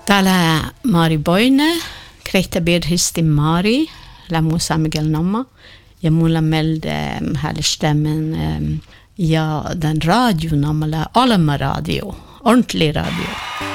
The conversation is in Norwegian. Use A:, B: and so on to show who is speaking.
A: Täällä Mari Boine, krehtäbirhisti Mari, lämmu Samigel Namma, ja mulla melde härstämmen ja den radio namma Alma radio, ordentlig radio.